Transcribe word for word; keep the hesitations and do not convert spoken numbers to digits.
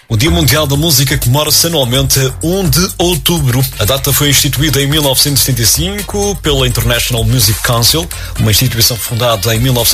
O Dia Mundial da Música comemora-se anualmente a primeiro de outubro. A data foi instituída em mil novecentos e setenta e cinco pela International Music Council, uma instituição fundada em mil novecentos